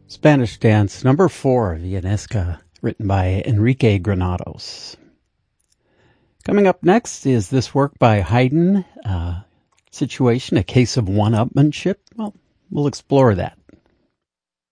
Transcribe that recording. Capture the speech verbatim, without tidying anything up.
Spanish Dance, number four, Villanesca, written by Enrique Granados. Coming up next is this work by Haydn, uh, Situation, A Case of One-Upmanship. Well, we'll explore that.